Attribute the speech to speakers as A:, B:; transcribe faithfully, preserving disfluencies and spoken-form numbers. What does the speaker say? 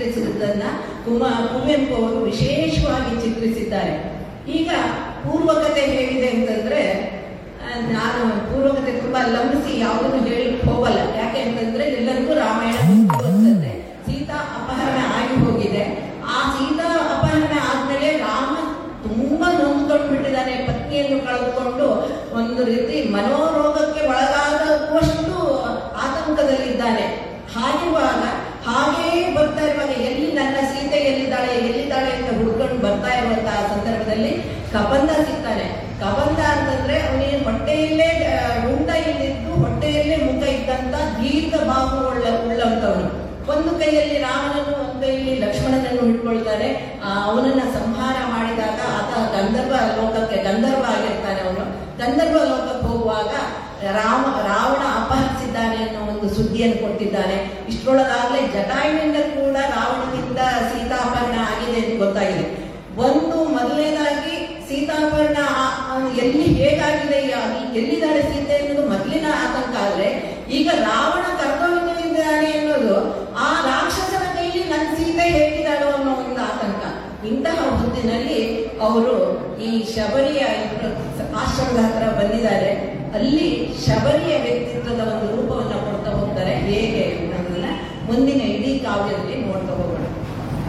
A: ಚಿತ್ರಿಸಿದ್ದನ್ನ ಕುಮ ಕುವೆಂಪು ಅವರು ವಿಶೇಷವಾಗಿ ಚಿತ್ರಿಸಿದ್ದಾರೆ. ಈಗ ಪೂರ್ವಕತೆ ಹೇಗಿದೆ ಅಂತಂದ್ರೆ, ನಾನು ಪೂರ್ವಕತೆ ತುಂಬಾ ಲಂಬಿಸಿ ಯಾವುದನ್ನು ಹೇಳಲಿಕ್ಕೆ ಹೋಗಲ್ಲ. ಯಾಕೆ ಅಂತಂದ್ರೆ ಎಲ್ಲರಿಗೂ ರಾಮಾಯಣ ಅಂತಂದ್ರೆ ಸೀತಾ ಅಪಹರಣ ಆಗಿ ಹೋಗಿದೆ. ಆ ಸೀತಾ ಅಪಹರಣ ಆದ್ಮೇಲೆ ರಾಮ ತುಂಬಾ ನೊಂದ್ಕೊಂಡು ಬಿಟ್ಟಿದ್ದಾನೆ, ಪತ್ನಿಯನ್ನು ಕಳೆದುಕೊಂಡು ಒಂದು ರೀತಿ ಮನೋರೋಗಕ್ಕೆ ಒಳಗಾದಷ್ಟು ಆತಂಕದಲ್ಲಿದ್ದಾನೆ. ಹಾಗಿರುವಾಗ ಹಾಗೇ ಬರ್ತಾ ಇರುವಾಗ ಎಲ್ಲಿ ನನ್ನ ಸೀತೆ ಎಲ್ಲಿದ್ದಾಳೆ ಎಲ್ಲಿದ್ದಾಳೆ ಅಂತ ಹುಡ್ಕೊಂಡು ಬರ್ತಾ ಇರುವಂತಹ ಸಂದರ್ಭದಲ್ಲಿ ಕಬಂದ ಸಿಗ್ತಾನೆ. ಕಬಂದ ಅಂತಂದ್ರೆ ಅವನಿಗೆ ಹೊಟ್ಟೆಯಲ್ಲೇ ರುಂಡ ಇಲ್ಲಿದ್ದು ಹೊಟ್ಟೆಯಲ್ಲೇ ಮುಖ ಇದ್ದಂತ ದೀರ್ಘ ಬಾಹು ಉಳ್ಳ ಉಳ್ಳಂತವನು. ಒಂದು ಕೈಯಲ್ಲಿ ರಾಮನನ್ನು, ಒಂದು ಕೈಯಲ್ಲಿ ಲಕ್ಷ್ಮಣನನ್ನು ಹಿಡ್ಕೊಳ್ತಾನೆ. ಅವನನ್ನ ಸಂಹಾರ ಮಾಡಿದಾಗ ಆತ ಗಂಧರ್ವ ಲೋಕಕ್ಕೆ ಗಂಧರ್ವ ಆಗಿರ್ತಾನೆ. ಅವನು ಗಂಧರ್ವ ಲೋಕಕ್ಕೆ ಹೋಗುವಾಗ ರಾಮ ರಾವಣ ಅಪಹರಿಸಿದ್ದಾನೆ ಅನ್ನೋ ಒಂದು ಸುದ್ದಿಯನ್ನು ಕೊಟ್ಟಿದ್ದಾನೆ. ಇಷ್ಟರೊಳಗಾಗ್ಲೇ ಜಟಾಯುವಿನಿಂದ ಕೂಡ ರಾವಣನಿಂದ ಸೀತಾಪಹರಣ ಆಗಿದೆ ಅಂತ ಗೊತ್ತಾಗಿದೆ. ಒಂದು ಮೊದಲನೇದಾಗಿ ಸೀತಾಪಹರಣ ಎಲ್ಲಿ ಹೇಗಾಗಿದೆ, ಎಲ್ಲಿದ್ದಾಳೆ ಸೀತೆ ಅನ್ನೋದು ಮೊದಲಿನ ಆತಂಕ. ಆದ್ರೆ ಈಗ ರಾವಣ ಕರ್ತವ್ಯವಿದ್ದಾನೆ ಅನ್ನೋದು, ಆ ರಾಕ್ಷಸನ ಕೈಲಿ ನನ್ನ ಸೀತೆ ಹೇಗಿದ್ದಾಳೋ ಅನ್ನೋ ಒಂದು ಆತಂಕ. ಇಂತಹ ಹೊತ್ತಿನಲ್ಲಿ ಅವರು ಈ ಶಬರಿಯ ಆಶ್ರಮದ ಹತ್ರ ಬಂದಿದ್ದಾರೆ. ಅಲ್ಲಿ ಶಬರಿಯ ವ್ಯಕ್ತಿತ್ವದ ಒಂದು ರೂಪವನ್ನು ಕೊಡ್ತಾ ಹೋಗ್ತಾರೆ. ಹೇಗೆ ಅನ್ನೋದನ್ನ ಮುಂದಿನ ಇಡೀ ಕಾವ್ಯದಲ್ಲಿ ನೋಡ್ತಾ ಹೋಗೋಣ.